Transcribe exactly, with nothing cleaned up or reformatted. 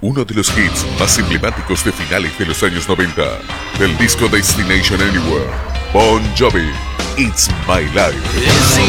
uno de los hits más emblemáticos de finales de los años noventa, del disco Destination Anywhere, Bon Jovi, It's My Life.